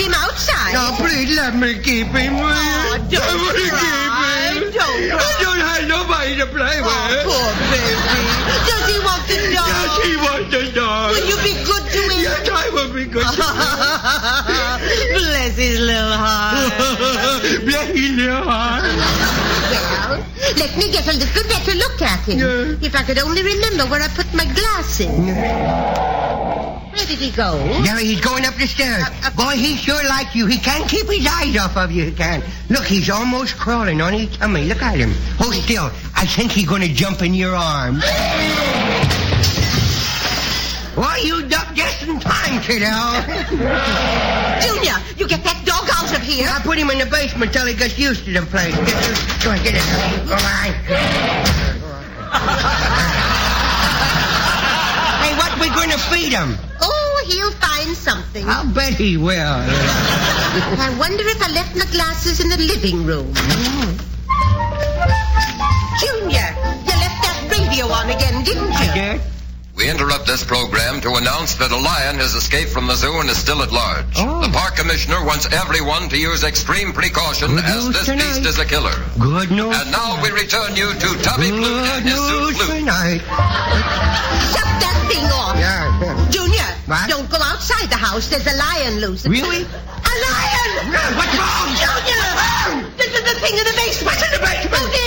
him outside. No, please let me keep him. Oh, don't cry. Don't cry. I don't have nobody to play with. Oh, poor baby. Does he want the dog? Yes, he wants the dog. Will you be good to him? Yes, I will be good to him. Bless his little heart. Bless his little heart. Well, let me get a little better look at him. Yeah. If I could only remember where I put my glasses. Where did he go? Yeah, he's going up the stairs. Boy, he sure likes you. He can't keep his eyes off of you. He can't. Look, he's almost crawling on his tummy. Look at him. Hold still. I think he's going to jump in your arms. Why, you ducked just in time, kiddo. Junior, you get that dog out of here. I put him in the basement till he gets used to the place. Go on, get it. All right. Hey, what we going to feed him? Oh, he'll find something. I'll bet he will. I wonder if I left my glasses in the living room. Junior, you left that radio on again, didn't you? I did. We interrupt this program to announce that a lion has escaped from the zoo and is still at large. Oh. The park commissioner wants everyone to use extreme precaution as this beast is a killer. Good news. And now we return you to Tubby Flute and his suit flute. Tonight. Shut that thing off. Yeah. Junior, What? don't go outside the house. There's a lion loose. Really? A lion! What's wrong? Junior! The thing in the basement. What's in the basement? Oh,